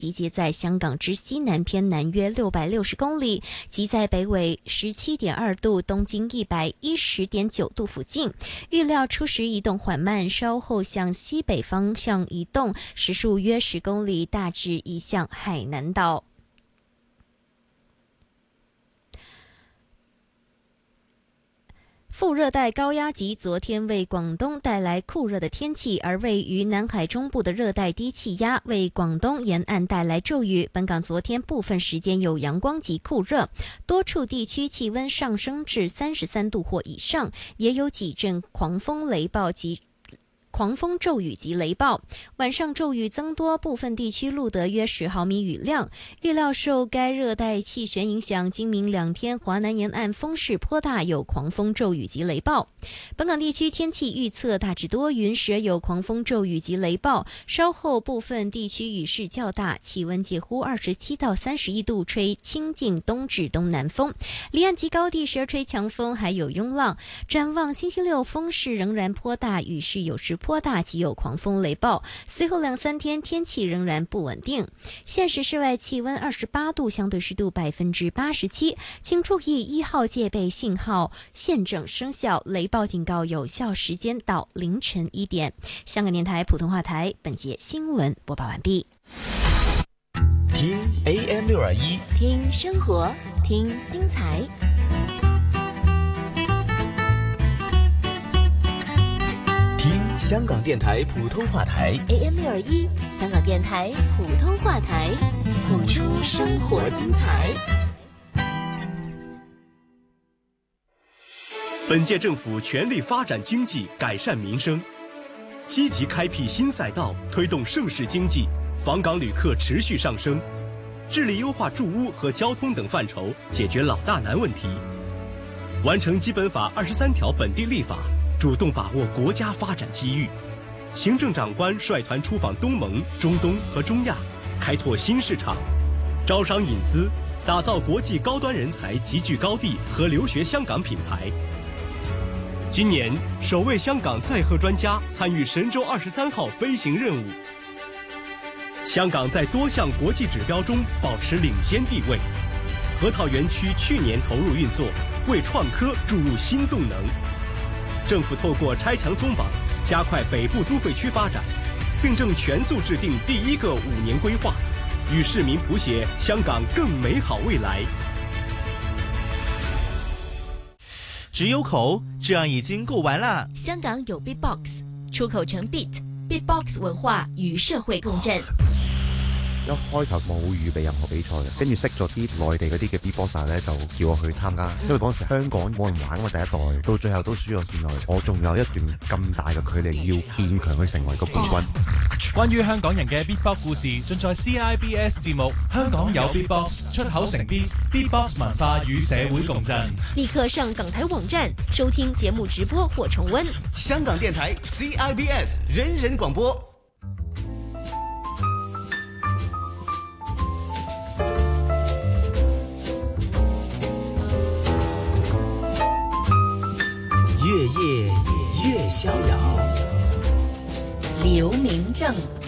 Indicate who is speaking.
Speaker 1: 集结在香港之西南偏南约660公里，即在北纬17.2度、东经110.9度附近。预料初时移动缓慢，稍后向西北方向移动，时速约10公里，大致移向海南岛。副热带高压脊昨天为广东带来酷热的天气，而位于南海中部的热带低气压为广东沿岸带来骤雨。本港昨天部分时间有阳光及酷热，多处地区气温上升至33度或以上，也有几阵狂风骤雨及雷暴，晚上骤雨增多，部分地区录得约10毫米雨量。预料受该热带气旋影响，今明2天华南沿岸风势颇大，有狂风骤雨及雷暴。本港地区天气预测大致多云，时而有狂风骤雨及雷暴，稍后部分地区雨势较大，气温介乎27到31度，吹清劲东至东南风，离岸及高地时而吹强风，还有涌浪。展望星期六风势仍然颇大，雨势有时颇大及有狂风雷暴，随后2-3天天气仍然不稳定。现时室外气温28度，相对湿度87%，请注意1号戒备信号现正生效，雷暴警告有效时间到凌晨1点。香港电台普通话台本节新闻播报完毕。
Speaker 2: 听 AM621，
Speaker 3: 听生活，听精彩。
Speaker 2: 香港电台普通话台
Speaker 3: AM621，香港电台普通话台，谱出生活精彩。
Speaker 4: 本届政府全力发展经济，改善民生，积极开辟新赛道，推动盛世经济，访港旅客持续上升，致力优化住屋和交通等范畴，解决老大难问题，完成基本法23条本地立法，主动把握国家发展机遇。行政长官率团出访东盟、中东和中亚，开拓新市场，招商引资，打造国际高端人才集聚高地和留学香港品牌。今年首位香港载荷专家参与神舟23号飞行任务。香港在多项国际指标中保持领先地位。河套园区去年投入运作，为创科注入新动能。政府透过拆墙松绑，加快北部都会区发展，并正全速制定第1个5年规划，与市民谱写香港更美好未来。
Speaker 5: 只有口，这样已經夠玩啦。
Speaker 3: 香港有 Beatbox， 出口成 Beat，Beatbox 文化與社會共振。
Speaker 6: 一開頭冇預備任何比賽嘅，跟住識咗啲內地嗰啲嘅 beatboxer 咧，就叫我去參加。因為嗰時香港冇人玩過第一代，到最後都輸咗線內，我仲有一段咁大嘅距離要變強去成為個冠軍。
Speaker 7: 關於香港人嘅 beatbox 故事，盡在 CIBS 節目《香港有 beatbox》，出口成 beat，beatbox 文化與社會共振。
Speaker 3: 立刻上港台網站收聽節目直播或重溫。
Speaker 2: 香港電台 CIBS 人人廣播。越夜越逍遙，
Speaker 3: 刘明正。